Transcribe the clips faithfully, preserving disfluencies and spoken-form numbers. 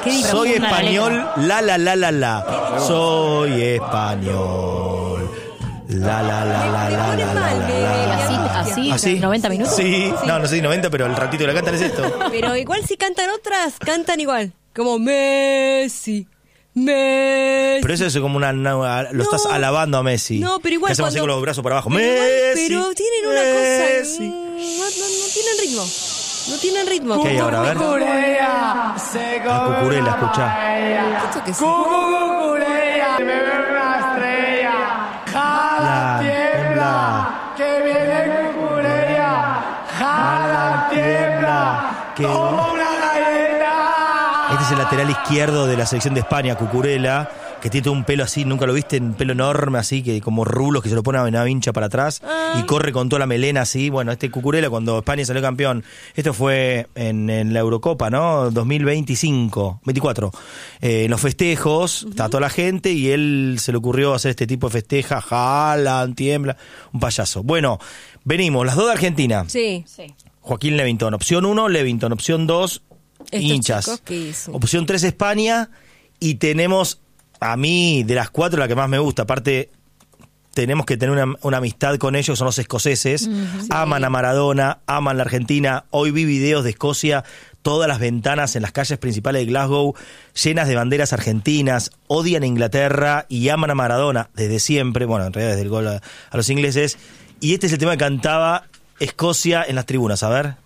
Qué Soy profunda la español, la la la la la. Soy español. La la la la la la la la. Así, así, ¿Así? noventa minutos. Sí, no, no sé si noventa, pero el ratito de la cantan es esto. Pero igual si cantan otras, cantan igual. Como Messi. Messi. Pero eso es como una, una- lo No. estás alabando a Messi. No, pero igual Que hacemos así cuando- con los brazos para abajo. Pero, igual- Messi. pero tienen una cosa. Messi. mm, No, no, no tienen ritmo. No tienen ritmo. ¿Qué hay ahora? A ver. Cucurella, se La cucurela, escuchá. ¿Esto qué es? Cucurella, me veo una estrella. Jala, La tiembla, que viene Cucurella. Jala, tiembla, Que- como una galleta. Este es el lateral izquierdo de la selección de España, Cucurella, que tiene todo un pelo así, nunca lo viste, un pelo enorme así, que como rulos que se lo pone a una vincha para atrás y corre con toda la melena así. Bueno, este Cucurella cuando España salió campeón, esto fue en, en la Eurocopa, ¿no? dos mil veinticinco, veinticuatro. Eh, en los festejos, estaba toda la gente y él se le ocurrió hacer este tipo de festeja, jalan, tiembla, un payaso. Bueno, venimos, las dos de Argentina. Sí. Sí. Joaquín Levington, opción uno, Levington, opción dos, Estos hinchas. chicos, ¿qué hizo? Opción tres, España, y tenemos, a mí, de las cuatro, la que más me gusta, aparte, tenemos que tener una, una amistad con ellos, son los escoceses, aman a Maradona, aman la Argentina, hoy vi videos de Escocia, todas las ventanas en las calles principales de Glasgow, llenas de banderas argentinas, odian a Inglaterra y aman a Maradona desde siempre, bueno, en realidad desde el gol a, a los ingleses, y este es el tema que cantaba Escocia en las tribunas, a ver.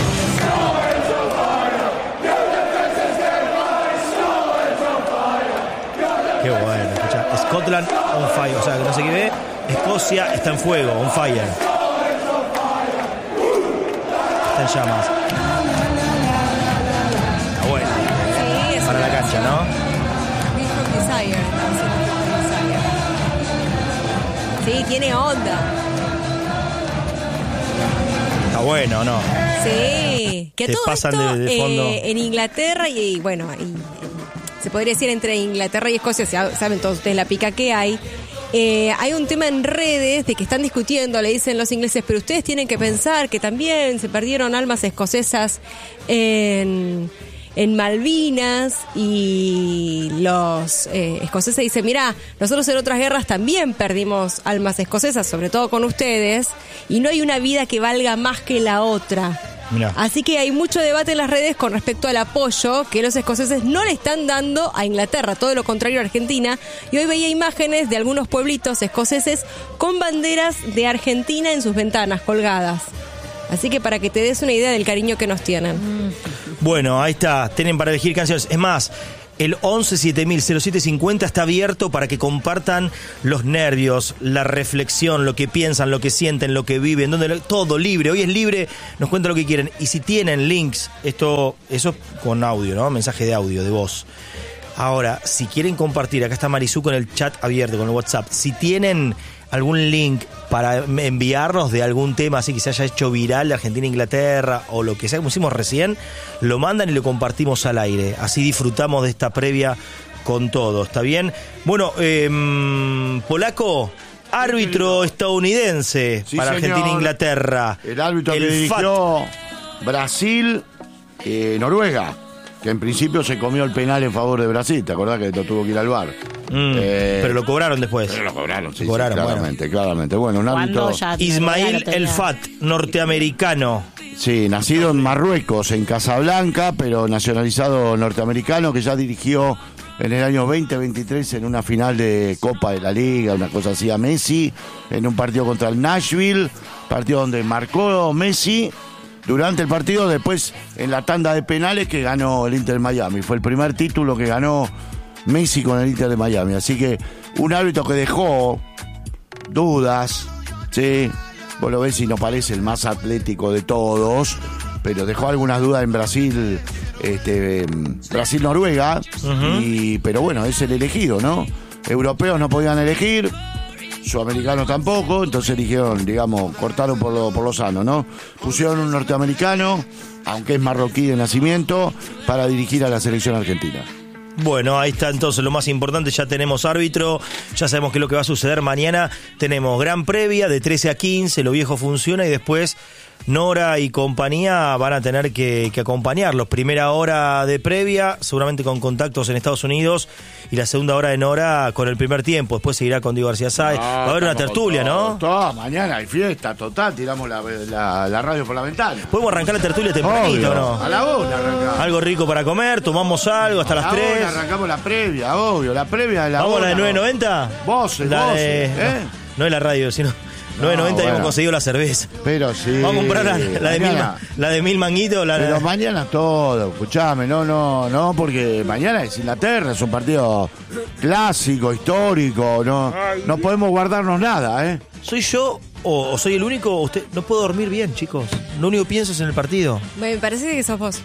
Qué bueno, escucha. Scotland on fire, o sea, que no sé qué ve. Escocia está en fuego, on fire. Está en llamas. Está bueno. Sí, es Para una la cancha, ¿no? Beat from Desire. Sí, tiene onda. Está bueno, ¿no? Sí. Que Te todo pasan esto de- de fondo. eh, en Inglaterra y, y, bueno, y, se podría decir entre Inglaterra y Escocia, ya saben todos ustedes la pica que hay. Eh, hay un tema en redes de que están discutiendo, le dicen los ingleses, pero ustedes tienen que pensar que también se perdieron almas escocesas en, en Malvinas y los eh, escoceses dicen, mirá, nosotros en otras guerras también perdimos almas escocesas, sobre todo con ustedes, y no hay una vida que valga más que la otra. Mirá. Así que hay mucho debate en las redes con respecto al apoyo que los escoceses no le están dando a Inglaterra, todo lo contrario a Argentina. Y hoy veía imágenes de algunos pueblitos escoceses con banderas de Argentina en sus ventanas colgadas. Así que para que te des una idea del cariño que nos tienen. Bueno, ahí está. Tienen para elegir canciones. Es más, el once siete mil cero siete cincuenta está abierto para que compartan los nervios, la reflexión, lo que piensan, lo que sienten, lo que viven, donde lo- todo libre. Hoy es libre, nos cuentan lo que quieren. Y si tienen links, esto, eso con audio, ¿no? Mensaje de audio, de voz. Ahora, si quieren compartir, acá está Marisú con el chat abierto, con el WhatsApp. Si tienen algún link para enviarnos de algún tema así que se haya hecho viral de Argentina e Inglaterra o lo que sea, como hicimos recién, lo mandan y lo compartimos al aire. Así disfrutamos de esta previa con todo, ¿está bien? Bueno, eh, Polaco, árbitro estadounidense Sí, para señor. Argentina e Inglaterra. El árbitro que F A T. dirigió Brasil, eh, Noruega, que en principio se comió el penal en favor de Brasil. ¿Te acordás que lo tuvo que ir al VAR? Mm, Eh, pero lo cobraron después. Pero lo cobraron, sí, Lo cobraron, sí, bueno. claramente, claramente. Bueno, un árbitro, Cuando ya Ismail lo tenía. El Fat, norteamericano. sí, nacido en Marruecos, en Casablanca, pero nacionalizado norteamericano, que ya dirigió en el año veinte veintitrés en una final de Copa de la Liga, una cosa así, a Messi, en un partido contra el Nashville, partido donde marcó Messi durante el partido, después en la tanda de penales que ganó el Inter de Miami. Fue el primer título que ganó Messi con el Inter de Miami. Así que un árbitro que dejó dudas, ¿sí? Vos lo ves y no parece el más atlético de todos, pero dejó algunas dudas en Brasil, este, Brasil-Noruega, y pero bueno, es el elegido, ¿no? Europeos no podían elegir, sudamericanos tampoco, entonces eligieron, digamos, cortaron por lo, por lo sano, ¿no? Pusieron un norteamericano, aunque es marroquí de nacimiento, para dirigir a la selección argentina. Bueno, ahí está entonces lo más importante, ya tenemos árbitro, ya sabemos qué es lo que va a suceder mañana, tenemos gran previa de trece a quince, lo viejo funciona y después Nora y compañía van a tener que, que acompañarlos. Primera hora de previa, seguramente con contactos en Estados Unidos, y la segunda hora de Nora con el primer tiempo. Después seguirá con Diego García Sáez. Ah, va a haber una tertulia, todo, ¿no? Todo, mañana hay fiesta total, tiramos la, la, la radio por la ventana. ¿Podemos arrancar la tertulia tempranito o no? A la una arrancamos. Algo rico para comer, tomamos algo hasta a las la tres. una arrancamos la previa, obvio, la previa de la ¿Vamos a la de una, nueve noventa? Vos, La vos, de, ¿eh? No, no es la radio, sino nueve noventa bueno. hemos conseguido la cerveza. Pero sí. Vamos a comprar la, la de, mil, mañana. la de mil manguitos. La Pero de... mañana todo, escuchame, no, no, no, porque mañana es Inglaterra, es un partido clásico, histórico, no, no podemos guardarnos nada, ¿eh? ¿Soy yo o, o soy el único? O usted, no puedo dormir bien, chicos. Lo único que pienso es en el partido. Me parece que sos vos.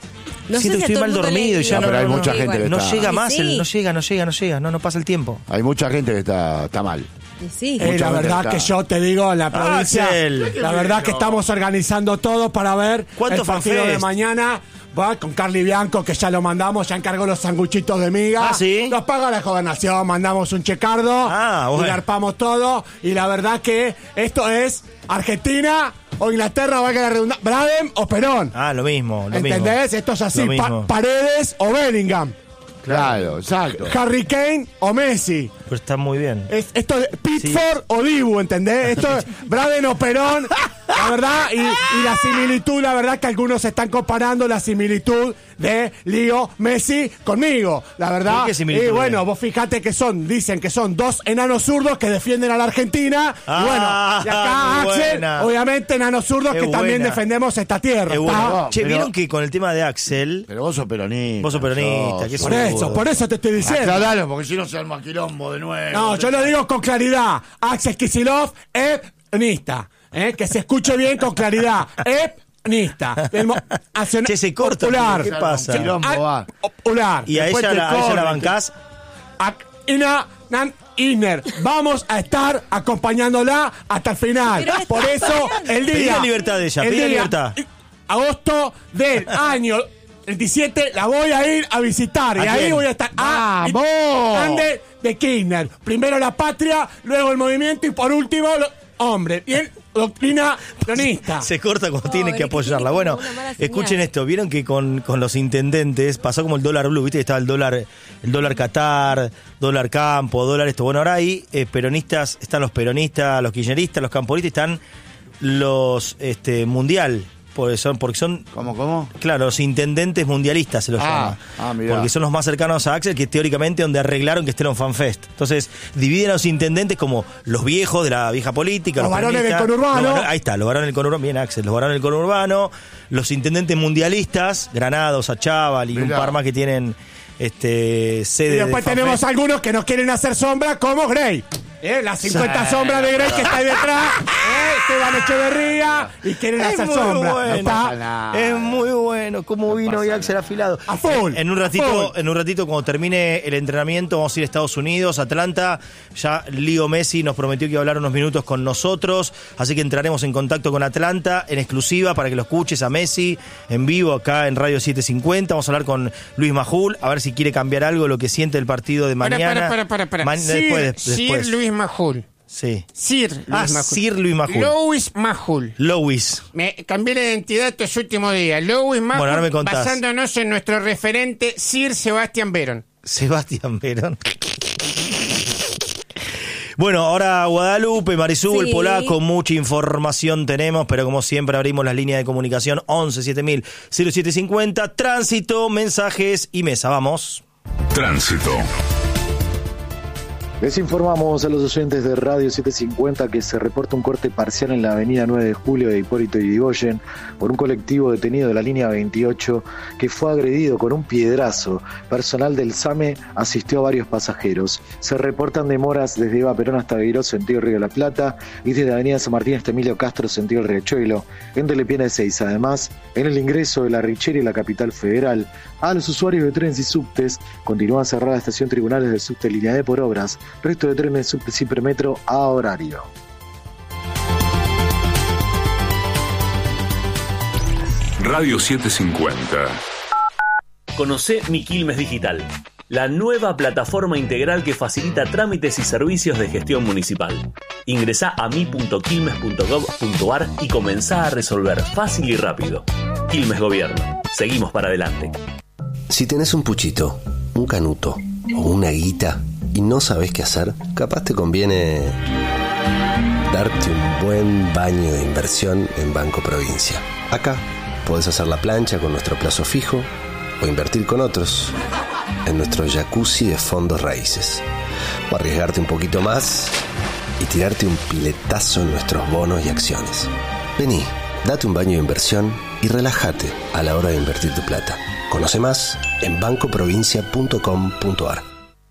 No Siento sé que si a estoy todo mal el mundo dormido le- y ya No, pero hay mucha gente que No está- llega Y más, sí. el, no llega, no llega, no llega, no, no pasa el tiempo. Hay mucha gente que está, está mal. Y sí. Eh, Mucha la gente verdad está- que yo te digo, en la provincia, Axel. la verdad que estamos organizando todo para ver ¿Cuánto el partido fanfest? de mañana. Va con Carly Bianco, que ya lo mandamos, ya encargó los sanguchitos de miga. Ah, ¿sí? Los paga la gobernación, mandamos un checardo. Ah, bueno. Y garpamos todo. Y la verdad que esto es Argentina o Inglaterra, va a quedar redundante. Braden o Perón. Ah, lo mismo, lo ¿Entendés? mismo. Esto es así. Lo Pa- mismo. Paredes o Bellingham. Claro, exacto. Harry Kane o Messi. Pero está muy bien. Es, esto es Pitford o Dibu, ¿entendés? Esto es Braden o Perón, la verdad, y, y la similitud, la verdad que algunos están comparando la similitud de Leo Messi conmigo, la verdad. ¿Por qué similitud? Y bueno, vos fijate que son, dicen que son dos enanos zurdos que defienden a la Argentina, Ah, y bueno, y acá muy Axel, buena. obviamente enanos zurdos Es que también buena. defendemos esta tierra. Es ¿está? bueno. no, Che, pero- ¿vieron que con el tema de Axel, Pero vos sos peronista. vos sos peronista, yo- que Por eso, por eso te estoy diciendo. Aclaralo, porque si no se arma quilombo de nuevo. No, yo lo digo con claridad. Axel Kicillof es peronista. ¿eh? Que se escuche bien con claridad. Es peronista. Del mo- Nacional- Che, se corta, Popular. ¿qué pasa? Quilombo, Ah, va. Popular. y a Después ella, te la, a ella la corren. bancás? Ac- Ina Nan Isner. Vamos a estar acompañándola hasta el final. Pero está Por eso, fallando. el día. Pedí la libertad de ella, el pedí la día- libertad. Agosto del año veintisiete la voy a ir a visitar. Y ¿A ahí quién? voy a estar. Ah, ¡Vamos! Ande de Kirchner. Primero la patria, luego el movimiento y por último, los hombres. Bien, doctrina peronista. Se corta cuando No, tiene es que que apoyarla. tiene Bueno, como una mala señal. escuchen esto. Vieron que con, con los intendentes pasó como el dólar blue, ¿viste? Estaba el dólar, el dólar Qatar, dólar campo, dólar esto. Bueno, ahora ahí eh, peronistas, están los peronistas, los kirchneristas, los camporistas, están los este mundial. Porque son, porque son ¿Cómo, cómo? claro, los intendentes mundialistas se los Ah, llama. ah, mirá. Porque son los más cercanos a Axel, que teóricamente donde arreglaron que estén en FanFest. Entonces, dividen a los intendentes como los viejos de la vieja política, Los varones peronistas, del conurbano. los varo- ahí está, los varones del conurbano, bien Axel, los varones del conurbano, los intendentes mundialistas, Granados, Achával y un Mirá. par más que tienen este sede Y después de tenemos FanFest. algunos que nos quieren hacer sombra, como Grey. ¿Eh? Las cincuenta Sí. sombras de Grey que está ahí detrás. ¿eh? Esteban Echeverría. Y quieren Es hacer muy sombra. bueno. ¿Está? Es muy bueno, cómo vino hoy Axel afilado. A full, En, en un a ratito, full. en un ratito cuando termine el entrenamiento vamos a ir a Estados Unidos, Atlanta. Ya Leo Messi nos prometió que iba a hablar unos minutos con nosotros, así que entraremos en contacto con Atlanta en exclusiva para que lo escuches a Messi en vivo acá en Radio setecientos cincuenta. Vamos a hablar con Luis Majul a ver si quiere cambiar algo lo que siente el partido de Para, mañana. para, para, para, para. Ma- Sir, después, de- Sir después. Luis Majul. Sí. Sir Luis Ah, Majul. Sir Luis Majul. Louis Majul. Louis. Me cambié la identidad estos últimos días. Louis Majul, Bueno, ahora me contás. basándonos en nuestro referente Sir Sebastián Verón. Sebastián Verón. Bueno, ahora Guadalupe, Marisú, Sí. el polaco, mucha información tenemos, pero como siempre abrimos las líneas de comunicación once siete mil cero siete cincuenta, tránsito, mensajes y mesa. Vamos. Tránsito. Les informamos a los oyentes de Radio setecientos cincuenta que se reporta un corte parcial en la avenida nueve de julio de Hipólito Yrigoyen por un colectivo detenido de la línea veintiocho que fue agredido con un piedrazo. Personal del SAME asistió a varios pasajeros. Se reportan demoras desde Eva Perón hasta Beiró, sentido Río de la Plata, y desde avenida San Martín hasta Emilio Castro, sentido El Riachuelo, en Telepiana de Seiza. Además, en el ingreso de la Richera y la capital federal, a los usuarios de trenes y subtes continúa cerrada la estación Tribunales del Subte Línea D por obras. Resto de trenes subtes y premetro a horario. Radio setecientos cincuenta. Conocé Mi Quilmes Digital. la nueva plataforma integral que facilita trámites y servicios de gestión municipal. Ingresá a mi punto quilmes punto gov punto ar y comenzá a resolver fácil y rápido. Quilmes Gobierno. Seguimos para adelante. Si tenés un puchito, un canuto o una guita y no sabés qué hacer, capaz te conviene darte un buen baño de inversión en Banco Provincia. Acá podés hacer la plancha con nuestro plazo fijo o invertir con otros en nuestro jacuzzi de fondos raíces. O arriesgarte un poquito más y tirarte un piletazo en nuestros bonos y acciones. Vení, date un baño de inversión y relájate a la hora de invertir tu plata. Conoce más en banco provincia punto com punto ar.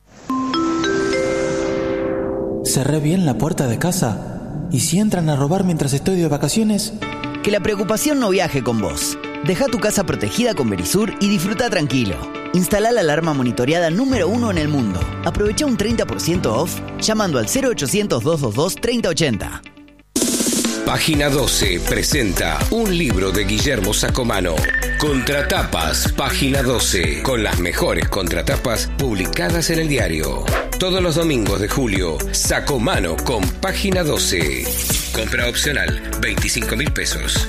Cerré bien la puerta de casa. ¿Y si entran a robar mientras estoy de vacaciones? Que la preocupación no viaje con vos. Deja tu casa protegida con Verisur y disfruta tranquilo. Instala la alarma monitoreada número uno en el mundo. Aprovecha un treinta por ciento off llamando al cero ochocientos, doscientos veintidós, treinta ochenta. Página doce presenta un libro de Guillermo Sacomano. Contratapas, Página doce, con las mejores contratapas publicadas en el diario. Todos los domingos de julio, Sacomano con Página doce. Compra opcional, veinticinco mil pesos.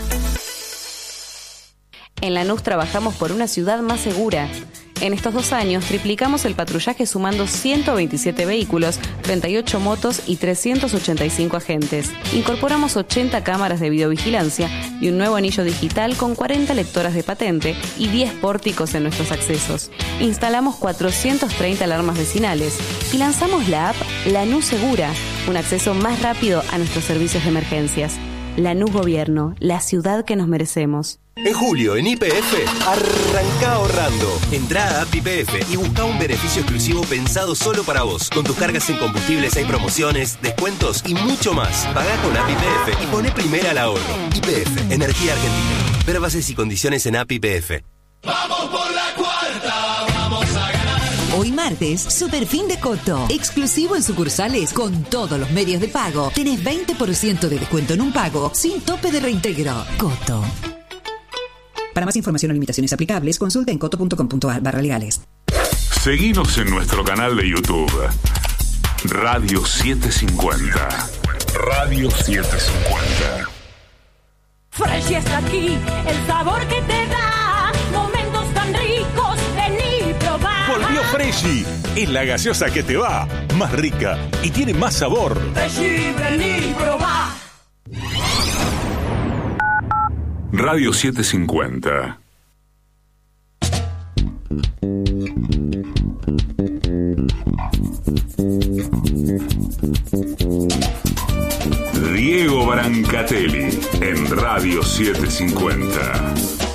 En Lanús trabajamos por una ciudad más segura. En estos dos años triplicamos el patrullaje sumando ciento veintisiete vehículos, treinta y ocho motos y trescientos ochenta y cinco agentes. Incorporamos ochenta cámaras de videovigilancia y un nuevo anillo digital con cuarenta lectoras de patente y diez pórticos en nuestros accesos. Instalamos cuatrocientas treinta alarmas vecinales y lanzamos la app Lanús Segura, un acceso más rápido a nuestros servicios de emergencias. Lanús Gobierno, la ciudad que nos merecemos. En julio, en Y P F, arranca ahorrando. Entrá a App Y P F y busca un beneficio exclusivo pensado solo para vos. Con tus cargas en combustibles hay promociones, descuentos y mucho más. Pagá con App Y P F y poné primera al ahorro. Y P F, Energía Argentina. Ver bases y condiciones en App Y P F. ¡Vamos por la cuarta! ¡Vamos a ganar! Hoy martes, super fin de Coto. Exclusivo en sucursales con todos los medios de pago. Tenés veinte por ciento de descuento en un pago sin tope de reintegro. Coto. Para más información o limitaciones aplicables, consulta en coto punto com punto ar barra legales. Seguinos en nuestro canal de YouTube. Radio setecientos cincuenta. Radio setecientos cincuenta. Fresh está aquí, el sabor que te da momentos tan ricos, vení probar. Volvió Freshy, es la gaseosa que te va, más rica y tiene más sabor. Freshy, vení probar. Radio setecientos cincuenta. Diego Brancatelli en Radio setecientos cincuenta.